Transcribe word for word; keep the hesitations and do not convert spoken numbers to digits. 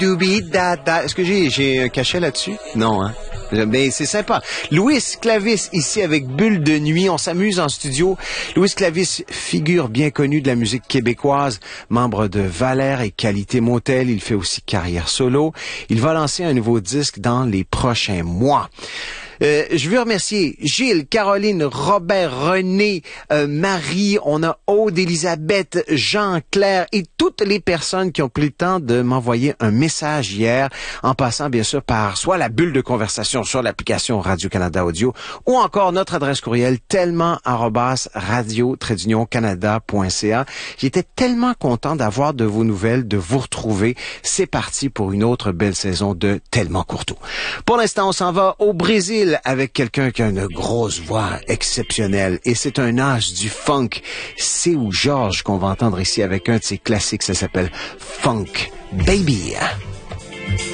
Doobie da da. Est-ce que j'ai j'ai un cachet là-dessus? Non, hein? Mais c'est sympa. Louis Clavis ici avec Bulle de nuit. On s'amuse en studio. Louis Clavis, figure bien connue de la musique québécoise, membre de Valère et Qualité Motel. Il fait aussi carrière solo. Il va lancer un nouveau disque dans les prochains mois. Euh, je veux remercier Gilles, Caroline, Robert, René, euh, Marie, on a Aude, Elisabeth, Jean, Claire et toutes les personnes qui ont pris le temps de m'envoyer un message hier, en passant bien sûr par soit la bulle de conversation sur l'application Radio-Canada Audio ou encore notre adresse courriel tellement arobase radio trait d'union canada point c a. J'étais tellement content d'avoir de vos nouvelles, de vous retrouver. C'est parti pour une autre belle saison de Tellement Courteau. Pour l'instant, on s'en va au Brésil avec quelqu'un qui a une grosse voix exceptionnelle et c'est un âge du funk. C'est où Georges qu'on va entendre ici avec un de ses classiques, ça s'appelle Funk Baby.